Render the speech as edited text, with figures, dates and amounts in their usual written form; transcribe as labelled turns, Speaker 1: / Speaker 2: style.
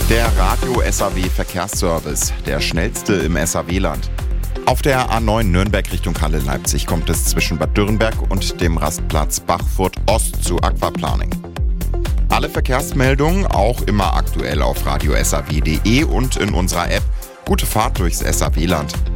Speaker 1: Der Radio SAW Verkehrsservice, der schnellste im SAW-Land. Auf der A9 Nürnberg Richtung Halle-Leipzig kommt es zwischen Bad Dürrenberg und dem Rastplatz Bachfurt Ost zu Aquaplaning. Alle Verkehrsmeldungen auch immer aktuell auf radiosaw.de und in unserer App. Gute Fahrt durchs SAW-Land.